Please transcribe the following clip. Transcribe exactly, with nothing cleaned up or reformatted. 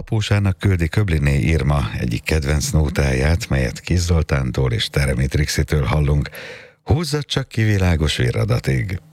apósának küldi Köbliné Irma egyik kedvenc nótáját, melyet Kis Zoltántól és Teremi Trixitől hallunk. Húzzad csak ki világos virradatig!